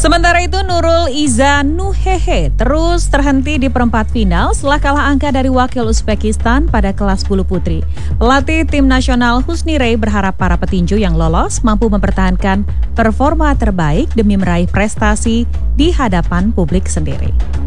Sementara itu Nurul Iza Nuhehe terus terhenti di perempat final setelah kalah angka dari wakil Uzbekistan pada kelas bulu putri. Pelatih tim nasional Husni Rey berharap para petinju yang lolos mampu mempertahankan performa terbaik demi meraih prestasi di hadapan publik sendiri.